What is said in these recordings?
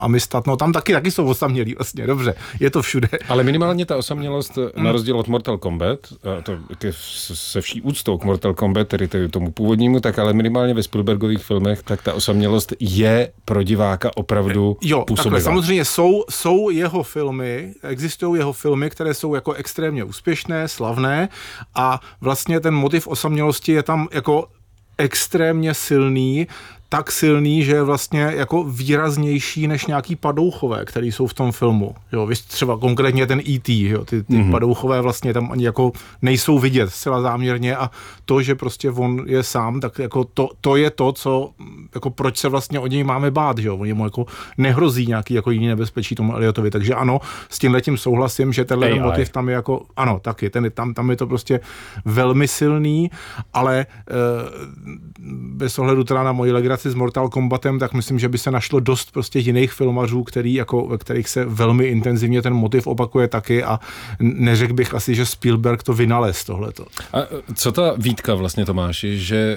Amistad, no tam taky jsou osamělí vlastně, dobře, je to všude. Ale minimálně ta osamělost, na rozdíl od Mortal Kombat, a to se vší úctou k Mortal Kombat, tedy tomu původnímu, tak ale minimálně ve Spielbergových filmech, tak ta osamělost je pro diváka opravdu působivá. Takhle, samozřejmě jsou jeho filmy, existují jeho filmy, které jsou jako extrémně úspěšné, slavné a vlastně ten motiv osamělosti je tam jako extrémně silný, tak silný, že je vlastně jako výraznější než nějaký padouchové, který jsou v tom filmu. Jo, třeba konkrétně ten E.T., jo, ty padouchové vlastně tam ani jako nejsou vidět zcela záměrně a to, že prostě on je sám, tak jako to je to, co jako proč se vlastně od něj máme bát, že jo, oni mu jako nehrozí nějaký jako jiný nebezpečí tomu Elliotovi, takže ano, s tímhletím souhlasím, že tenhle motiv tam je jako, ano, taky, tam je to prostě velmi silný, ale bez ohledu teda na moji legraci s Mortal Kombatem, tak myslím, že by se našlo dost prostě jiných filmařů, ve kterých se velmi intenzivně ten motiv opakuje taky a neřekl bych asi, že Spielberg to vynalez tohleto. A co ta výtka vlastně, Tomáši, že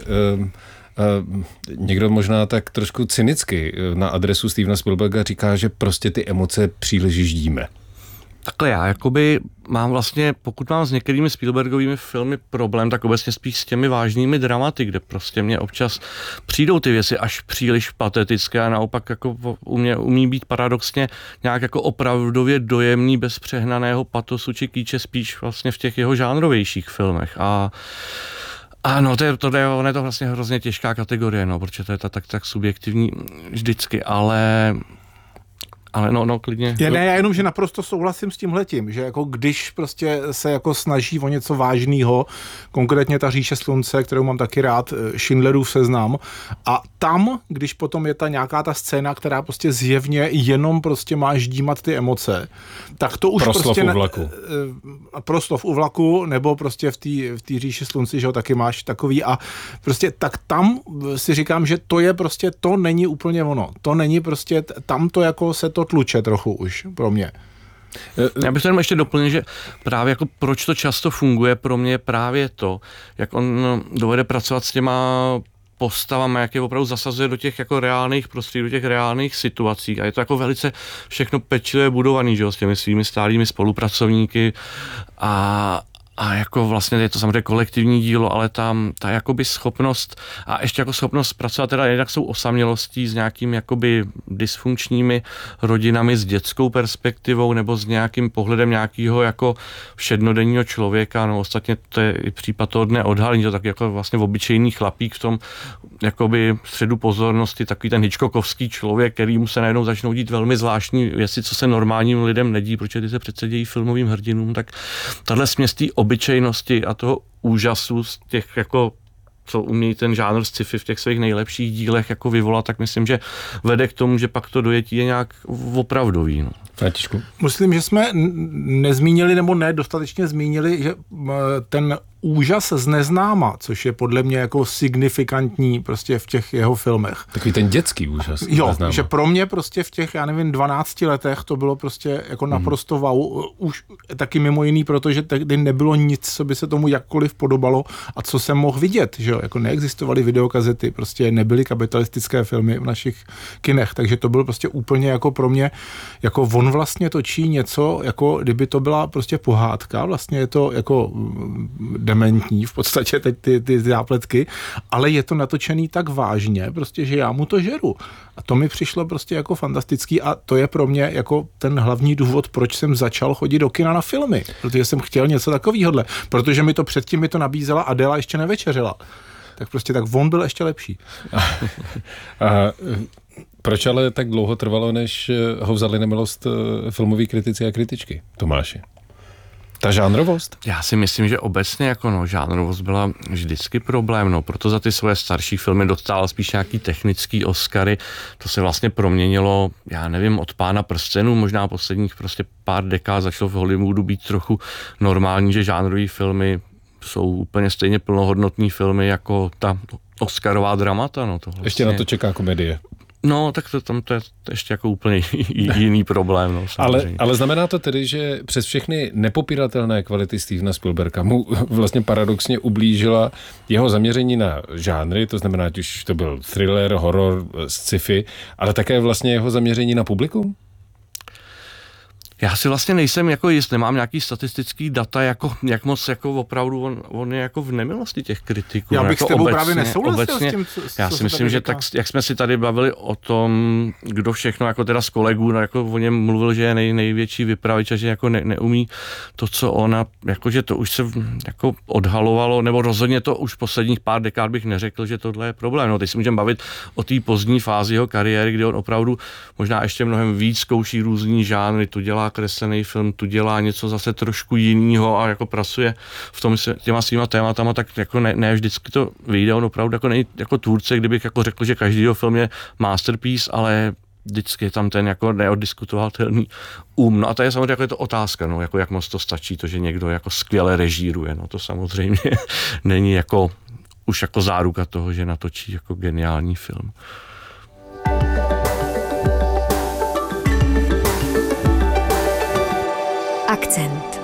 někdo možná tak trošku cynicky na adresu Stevena Spielberga říká, že prostě ty emoce příliš ždíme. Takhle já jakoby mám vlastně, pokud mám s některými Spielbergovými filmy problém, tak obecně spíš s těmi vážnými dramaty, kde prostě mě občas přijdou ty věci až příliš patetické a naopak jako u mě umí být paradoxně nějak jako opravdově dojemný bez přehnaného patosu či kýče spíš vlastně v těch jeho žánrovějších filmech a ano, to je to vlastně hrozně těžká kategorie, no, protože to je tak subjektivní vždycky, ale no, klidně. Já jenom, že naprosto souhlasím s tímhletím, že jako když prostě se jako snaží o něco vážného, konkrétně ta Říše slunce, kterou mám taky rád, Schindlerův seznam, a tam, když potom je nějaká ta scéna, která prostě zjevně jenom prostě má ždímat ty emoce, tak to už proslov prostě... u vlaku. Proslov u vlaku, nebo prostě v té Říši slunci, že ho taky máš takový a prostě tak tam si říkám, že to je prostě, to není úplně ono. To není prostě, tam to jako se to tluče trochu už pro mě. Já bych to jenom ještě doplnil, že právě jako proč to často funguje pro mě právě to, jak on dovede pracovat s těma postavami, jak je opravdu zasazuje do těch jako reálných prostředí, do těch reálných situací a je to jako velice všechno pečlivě budovaný, že jo, s těmi svými stálými spolupracovníky a jako vlastně je to samozřejmě kolektivní dílo, ale tam ta jakoby schopnost a ještě jako schopnost pracovat teda jednak jsou osamělostí s nějakým jakoby dysfunkčními rodinami s dětskou perspektivou nebo s nějakým pohledem nějakého jako všednodenního člověka, no ostatně to je i případ toho Dne odhalení, to tak jako vlastně obyčejný chlapík v tom jakoby středu pozornosti, takový ten Hitchcockovský člověk, kterýmu se najednou začnou dít velmi zvláštní věci, co se normálním lidem nedí, protože ty se přece dějí filmovým hrdinům, tak tahle směs té obyčejnosti a toho úžasu z těch jako co umí ten žánr sci-fi v těch svých nejlepších dílech jako vyvolat, tak myslím, že vede k tomu, že pak to dojetí je nějak opravdový. No. Františku? Myslím, že jsme nezmínili, nebo ne dostatečně zmínili, že ten úžas z neznáma, což je podle mě jako signifikantní prostě v těch jeho filmech. Takový ten dětský úžas. Jo, neznáma. Že pro mě prostě v těch, 12 letech to bylo prostě jako naprosto wow. Už taky mimo jiný, protože tehdy nebylo nic, co by se tomu jakkoliv podobalo a co jsem mohl vidět, že jo, jako neexistovaly videokazety, prostě nebyly kapitalistické filmy v našich kinech, takže to byl prostě úplně jako pro mě, jako on vlastně točí něco, jako kdyby to byla prostě pohádka, vlastně je to jako dementní v podstatě teď ty zápletky, ale je to natočený tak vážně, prostě, že já mu to žeru. A to mi přišlo prostě jako fantastický a to je pro mě jako ten hlavní důvod, proč jsem začal chodit do kina na filmy, protože jsem chtěl něco takovýhodle, protože mi to předtím mi to nabízela Adela ještě nevečeřila. Tak prostě tak on byl ještě lepší. Proč ale tak dlouho trvalo, než ho vzali na milost filmoví kritici a kritičky, Tomáši? Ta žánrovost? Já si myslím, že obecně jako žánrovost byla vždycky problém, proto za ty svoje starší filmy dostal spíš nějaký technický Oscary, to se vlastně proměnilo, já nevím, od Pána prstenů, možná posledních prostě pár dekád začalo v Hollywoodu být trochu normální, že žánrový filmy jsou úplně stejně plnohodnotný filmy jako ta Oscarová dramata. To vlastně... Ještě na to čeká komedie. No, tak tam to je ještě jako úplně jiný problém. No, ale znamená to tedy, že přes všechny nepopiratelné kvality Stevena Spielberga mu vlastně paradoxně ublížila jeho zaměření na žánry, to znamená, ať už to byl thriller, horor, sci-fi, ale také vlastně jeho zaměření na publikum? Já si vlastně nejsem jako jist, nemám nějaký statistický data, jako, jak moc jako opravdu on je jako v nemilosti těch kritiků. Já bych jako s tebou právě nesouhlasil s tím, já si myslím, že tak, jak jsme si tady bavili o tom, kdo všechno jako teda z kolegů, no jako o něm mluvil, že je největší vypravič a že jako neumí to, co ona, jakože to už se jako odhalovalo, nebo rozhodně to už posledních pár dekád bych neřekl, že tohle je problém. No, teď si můžeme bavit o té pozdní fázi jeho kariéry, kdy on opravdu možná ještě mnohem víc zkouší různý žánry, tu dělá kreslený film, tu dělá něco zase trošku jinýho a jako pracuje v tom těma svýma tématama, tak jako ne vždycky to vyjde, on opravdu jako není jako tvůrce, kdybych jako řekl, že každýho film je masterpiece, ale vždycky je tam ten jako neoddiskutovatelný no a to je samozřejmě jako je to otázka, no, jako jak moc to stačí, to, že někdo jako skvěle režíruje, no to samozřejmě není jako už jako záruka toho, že natočí jako geniální film. Akcent.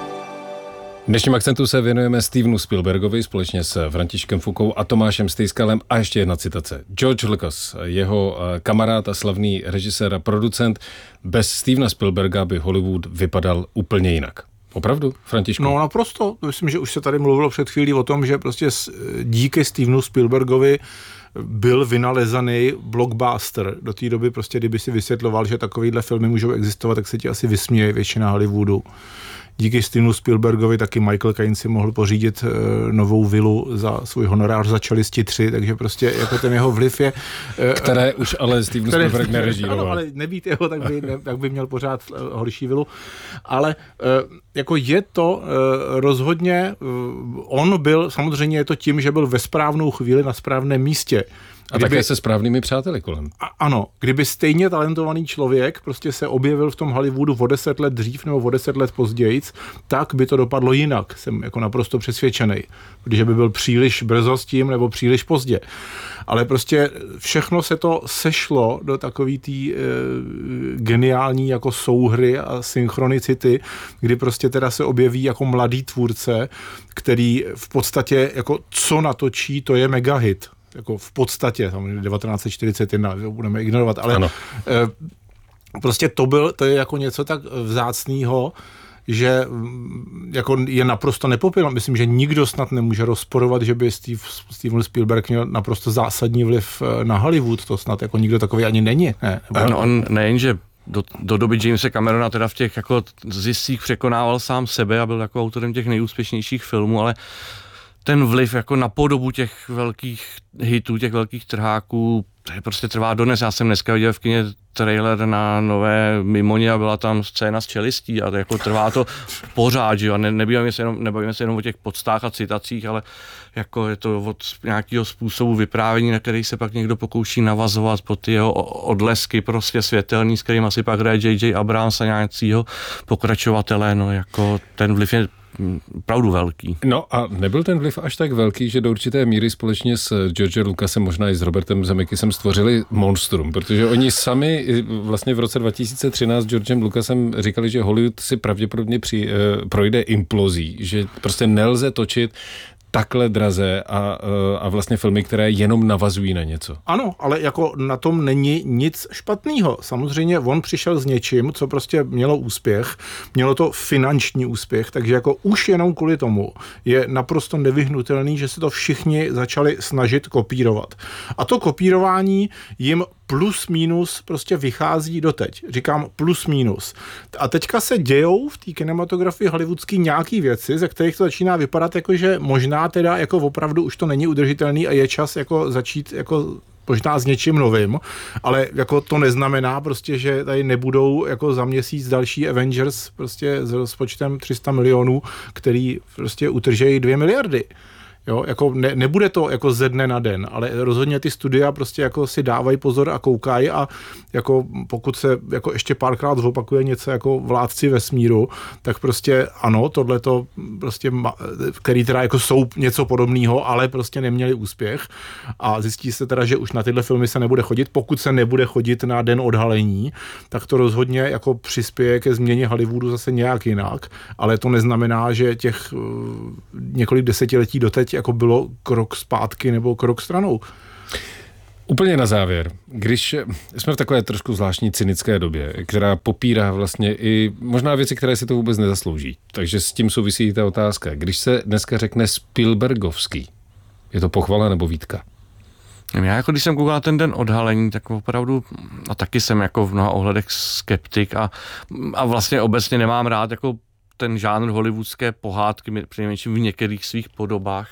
V dnešním Akcentu se věnujeme Stevenu Spielbergovi společně s Františkem Fukou a Tomášem Stejskalem a ještě jedna citace. George Lucas, jeho kamarád a slavný režisér a producent, bez Stevena Spielberga by Hollywood vypadal úplně jinak. Opravdu, Františku? No naprosto. Myslím, že už se tady mluvilo před chvílí o tom, že prostě díky Stevenu Spielbergovi byl vynalezaný blockbuster. Do té doby prostě, kdyby si vysvětloval, že takovýhle filmy můžou existovat, tak se ti asi vysměje většina Hollywoodu. Díky Stevenu Spielbergovi taky Michael Caine si mohl pořídit novou vilu za svůj honorář za Čelisti 3, takže prostě jako ten jeho vliv je... Které už ale Steven Spielberg nerežíroval. Ano, ale nebýt jeho, tak by měl pořád horší vilu. Ale jako je to rozhodně... On byl, samozřejmě je to tím, že byl ve správnou chvíli na správném místě. A také se správnými přáteli kolem. Ano, kdyby stejně talentovaný člověk prostě se objevil v tom Hollywoodu o 10 let dřív nebo o 10 let později, tak by to dopadlo jinak. Jsem jako naprosto přesvědčený, protože by byl příliš brzo s tím nebo příliš pozdě. Ale prostě všechno se to sešlo do takový té geniální jako souhry a synchronicity, kdy prostě teda se objeví jako mladý tvůrce, který v podstatě jako co natočí, to je megahit. Jako v podstatě, samozřejmě 1941, budeme ignorovat, ale prostě to je jako něco tak vzácného, že jako je naprosto nepopiratelné. Myslím, že nikdo snad nemůže rozporovat, že by Steven Spielberg měl naprosto zásadní vliv na Hollywood, to snad jako nikdo takový ani není. Ne? No, on nejenže do doby Jamesa Camerona teda v těch jako zjistích překonával sám sebe a byl jako autorem těch nejúspěšnějších filmů, ale ten vliv jako na podobu těch velkých hitů, těch velkých trháků, to je prostě trvá dodnes. Já jsem dneska viděl v kině trailer na nové Mimoně a byla tam scéna s Čelistí a to jako trvá to pořád, že jo. Nebavíme se jenom o těch podstách a citacích, ale jako je to od nějakého způsobu vyprávění, na který se pak někdo pokouší navazovat po ty jeho odlesky prostě světelný, s kterým asi pak hraje J.J. Abrams a nějakýho pokračovatele, no jako ten vliv je opravdu velký. No a nebyl ten vliv až tak velký, že do určité míry společně s Georgem Lucasem, možná i s Robertem Zemeckisem stvořili monstrum, protože oni sami vlastně v roce 2013 s Georgem Lucasem říkali, že Hollywood si pravděpodobně projde implozí, že prostě nelze točit takhle draze a vlastně filmy, které jenom navazují na něco. Ano, ale jako na tom není nic špatného. Samozřejmě on přišel s něčím, co prostě mělo úspěch, mělo to finanční úspěch, takže jako už jenom kvůli tomu je naprosto nevyhnutelný, že se to všichni začali snažit kopírovat. A to kopírování jim plus minus prostě vychází doteď. Říkám plus minus. A teďka se dějou v té kinematografii hollywoodský nějaký věci, ze kterých to začíná vypadat jako, že možná teda jako opravdu už to není udržitelný a je čas jako začít jako možná s něčím novým, ale jako to neznamená prostě, že tady nebudou jako za měsíc další Avengers prostě s rozpočtem 300 milionů, který prostě utržejí 2 miliardy. Jo, jako nebude to jako ze dne na den, ale rozhodně ty studia prostě jako si dávají pozor a koukají a jako pokud se jako ještě párkrát zopakuje něco jako Vládci vesmíru, tak prostě ano, tohleto prostě, který teda jako jsou něco podobného, ale prostě neměli úspěch a zjistí se teda, že už na tyhle filmy se nebude chodit, pokud se nebude chodit na den odhalení, tak to rozhodně jako přispěje ke změně Hollywoodu zase nějak jinak, ale to neznamená, že těch několik desetiletí doteď jako bylo krok zpátky nebo krok stranou. Úplně na závěr, když jsme v takové trošku zvláštní cynické době, která popírá vlastně i možná věci, které si to vůbec nezaslouží. Takže s tím souvisí ta otázka. Když se dneska řekne Spielbergovský, je to pochvala nebo výtka? Já jako když jsem koukal na ten den odhalení, tak opravdu, a taky jsem jako v mnoha ohledech skeptik a vlastně obecně nemám rád jako ten žánr hollywoodské pohádky, přinejmenším v některých svých podobách.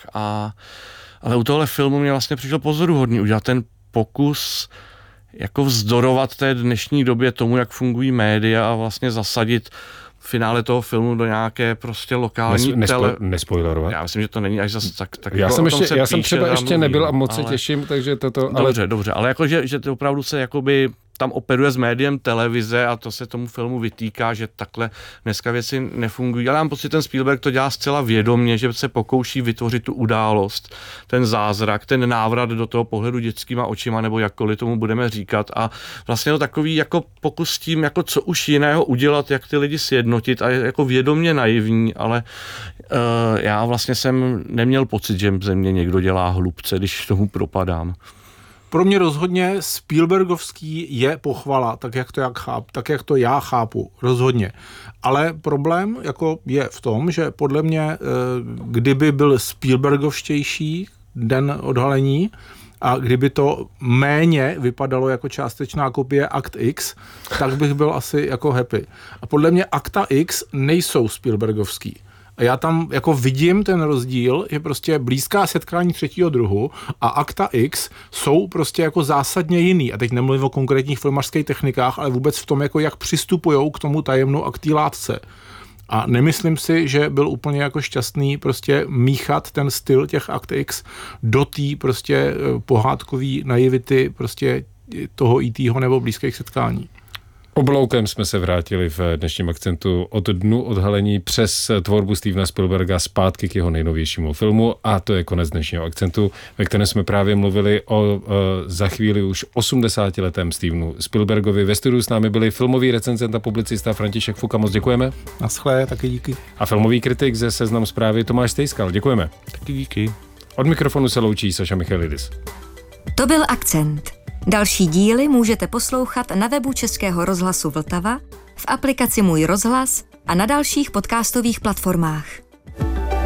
Ale u tohle filmu mě vlastně přišlo pozoruhodný udělat ten pokus jako vzdorovat té dnešní době tomu, jak fungují média a vlastně zasadit v finále toho filmu do nějaké prostě lokální nespoilerovat. Já myslím, že to není až zas tak já jsem třeba ještě nebyl a moc se těším, takže toto... Dobře, ale jako, že to opravdu se jakoby tam operuje s médiem televize a to se tomu filmu vytýká, že takhle dneska věci nefungují. Ale mám pocit, ten Spielberg to dělá zcela vědomě, že se pokouší vytvořit tu událost, ten zázrak, ten návrat do toho pohledu dětskýma očima, nebo jakkoliv tomu budeme říkat. A vlastně to takový jako pokus s tím, jako co už jiného udělat, jak ty lidi sjednotit a je jako vědomě naivní, ale já vlastně jsem neměl pocit, že ze mě někdo dělá hlubce, když tomu propadám. Pro mě rozhodně Spielbergovský je pochvala, tak jak to já chápu, rozhodně. Ale problém jako je v tom, že podle mě, kdyby byl Spielbergovštější den odhalení a kdyby to méně vypadalo jako částečná kopie Akt X, tak bych byl asi jako happy. A podle mě Akta X nejsou Spielbergovský. A já tam jako vidím ten rozdíl, že prostě blízká setkání třetího druhu a Akta X jsou prostě jako zásadně jiný. A teď nemluvím o konkrétních filmařských technikách, ale vůbec v tom, jako jak přistupujou k tomu tajemnu a k té látce. A nemyslím si, že byl úplně jako šťastný prostě míchat ten styl těch Akt X do té prostě pohádkový naivity prostě toho E.T.ho nebo blízkých setkání. Obloukem jsme se vrátili v dnešním akcentu od dnu odhalení přes tvorbu Stevena Spielberga zpátky k jeho nejnovějšímu filmu a to je konec dnešního akcentu, ve kterém jsme právě mluvili o za chvíli už 80letém Stevenu Spielbergovi. Ve studiu s námi byli filmový recenzent a publicista František Fuka, moc děkujeme. Naschle, taky díky. A filmový kritik ze Seznam Zprávy Tomáš Stejskal, děkujeme. Taky díky. Od mikrofonu se loučí Saša Michalidis. To byl Akcent. Další díly můžete poslouchat na webu Českého rozhlasu Vltava, v aplikaci Můj rozhlas a na dalších podcastových platformách.